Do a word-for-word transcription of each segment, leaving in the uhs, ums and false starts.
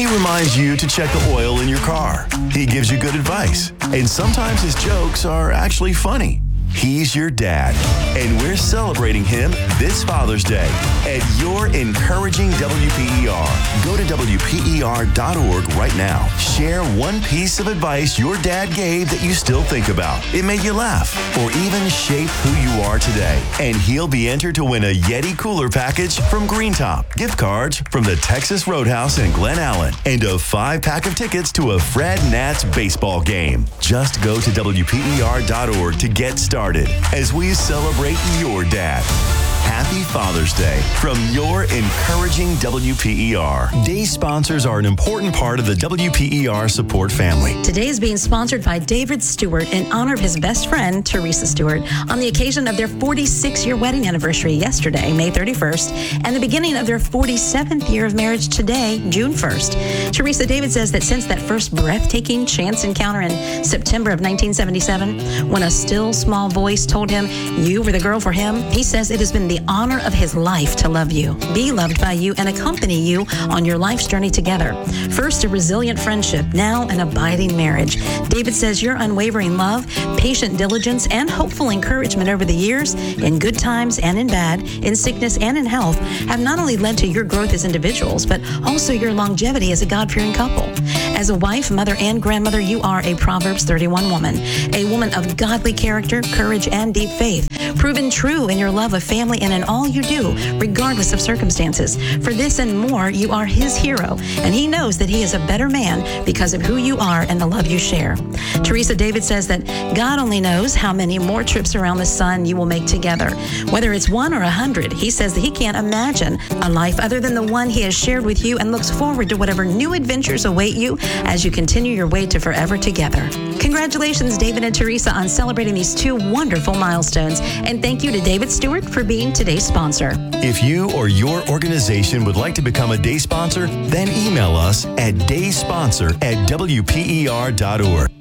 He reminds you to check the oil in your car. He gives you good advice. And sometimes his jokes are actually funny. He's your dad, and we're celebrating him this Father's Day at your encouraging W P E R. Go to W P E R dot org right now. Share one piece of advice your dad gave that you still think about. It made you laugh or even shape who you are today. And he'll be entered to win a Yeti cooler package from Green Top, gift cards from the Texas Roadhouse in Glen Allen, and a five-pack of tickets to a Fred Nats baseball game. Just go to W P E R dot org to get started as we celebrate your dad. Happy Father's Day from your encouraging W P E R. Day sponsors are an important part of the W P E R support family. Today is being sponsored by David Stewart in honor of his best friend, Teresa Stewart, on the occasion of their forty-six-year wedding anniversary yesterday, May thirty-first, and the beginning of their forty-seventh year of marriage today, June first. Teresa, David says that since that first breathtaking chance encounter in September of nineteen seventy-seven, when a still small voice told him you were the girl for him, he says it has been the honor of his life to love you, be loved by you, and accompany you on your life's journey together. First, a resilient friendship, now an abiding marriage. David says your unwavering love, patient diligence, and hopeful encouragement over the years, in good times and in bad, in sickness and in health, have not only led to your growth as individuals, but also your longevity as a God-fearing couple. As a wife, mother, and grandmother, you are a Proverbs thirty-one woman, a woman of godly character, courage, and deep faith, proven true in your love of family and in all you do, regardless of circumstances. For this and more, you are his hero, and he knows that he is a better man because of who you are and the love you share. Teresa, David says that God only knows how many more trips around the sun you will make together. Whether it's one or a hundred, he says that he can't imagine a life other than the one he has shared with you and looks forward to whatever new adventures await you as you continue your way to forever together. Congratulations, David and Teresa, on celebrating these two wonderful milestones. And thank you to David Stewart for being today's sponsor. If you or your organization would like to become a day sponsor, then email us at daysponsor at W P E R dot org.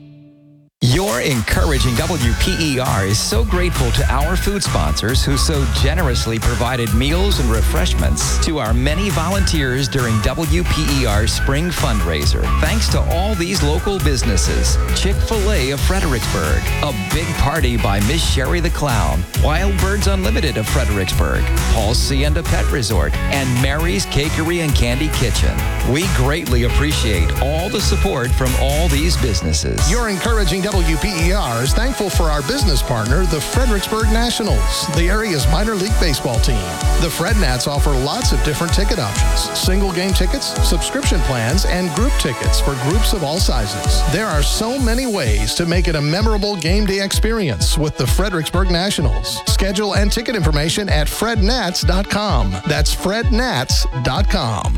Your encouraging W P E R is so grateful to our food sponsors who so generously provided meals and refreshments to our many volunteers during W P E R's spring fundraiser. Thanks to all these local businesses: Chick-fil-A of Fredericksburg, A Big Party by Miss Sherry the Clown, Wild Birds Unlimited of Fredericksburg, Paul's Sienda Pet Resort, and Mary's Cakery and Candy Kitchen. We greatly appreciate all the support from all these businesses. Your encouraging W P E R is thankful for our business partner, the Fredericksburg Nationals, the area's minor league baseball team. The Fred Nats offer lots of different ticket options: single game tickets, subscription plans, and group tickets for groups of all sizes. There are so many ways to make it a memorable game day experience with the Fredericksburg Nationals. Schedule and ticket information at fred nats dot com. That's fred nats dot com.